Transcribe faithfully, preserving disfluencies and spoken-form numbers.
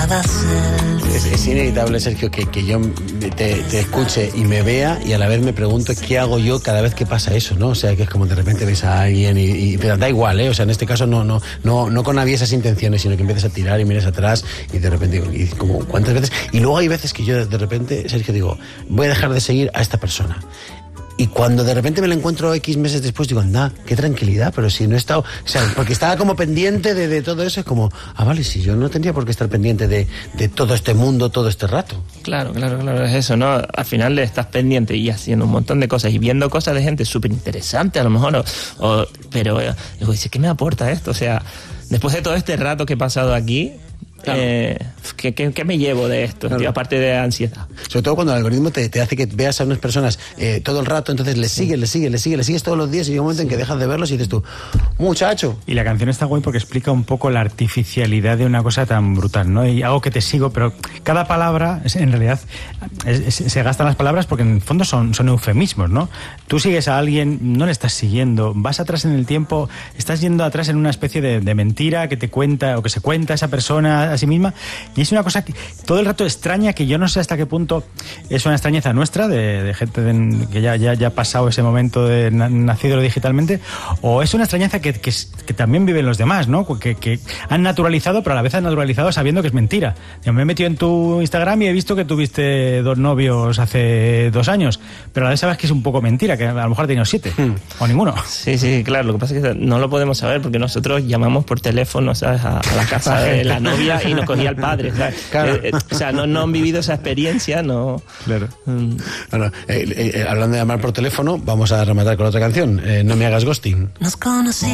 cada selfie. Es, es inevitable, Sergio, que, que yo te, te escuche y me vea y a la vez me pregunto qué hago yo cada vez que pasa eso, ¿no? O sea, que es como de repente ves a alguien y, y pero da igual, ¿eh? O sea, en este caso no, no, no, no con nadie esas intenciones, sino que empiezas a tirar y miras atrás y de repente digo, y como cuántas veces. Y luego hay veces que yo de repente, Sergio, digo, voy a dejar de seguir a esta persona. Y cuando de repente me la encuentro X meses después, digo, anda, qué tranquilidad, pero si no he estado... O sea, porque estaba como pendiente de, de todo eso, es como, ah, vale, si yo no tendría por qué estar pendiente de, de todo este mundo todo este rato. Claro, claro, claro, es eso, ¿no? Al final estás pendiente y haciendo un montón de cosas y viendo cosas de gente súper interesante, a lo mejor, o, o, pero eh, luego dices, ¿qué me aporta esto? O sea, después de todo este rato que he pasado aquí... Claro. Eh, ¿qué, qué, ¿Qué me llevo de esto? Claro. Tío, aparte de ansiedad. Sobre todo cuando el algoritmo te, te hace que veas a unas personas eh, todo el rato, entonces les sigues, les sigues, les sigues, les sigues todos los días y llega un momento en que dejas de verlos y dices tú, muchacho. Y la canción está guay porque explica un poco la artificialidad de una cosa tan brutal, ¿no? Y algo que te sigo, pero cada palabra, en realidad, es, es, se gastan las palabras porque en el fondo son, son eufemismos, ¿no? Tú sigues a alguien, no le estás siguiendo, vas atrás en el tiempo, estás yendo atrás en una especie de, de mentira que te cuenta o que se cuenta esa persona a sí misma, y es una cosa que todo el rato extraña, que yo no sé hasta qué punto es una extrañeza nuestra de, de gente de, que ya, ya, ya ha pasado ese momento de na, nacido digitalmente, o es una extrañeza que, que, que también viven los demás, ¿no? Que, que han naturalizado, pero a la vez han naturalizado sabiendo que es mentira. Yo me he metido en tu Instagram y he visto que tuviste dos novios hace dos años, pero a la vez sabes que es un poco mentira, que a lo mejor ha tenido siete, hmm. o ninguno. Sí, sí, claro, lo que pasa es que no lo podemos saber porque nosotros llamamos por teléfono, ¿sabes?, a, a la casa de la novia y nos cogía el padre, ¿sabes? Claro. Eh, eh, o sea, no, no han vivido esa experiencia, no. Claro. Mm. Bueno, eh, eh, hablando de llamar por teléfono, vamos a rematar con otra canción. Eh, no me hagas ghosting. Nos conocí.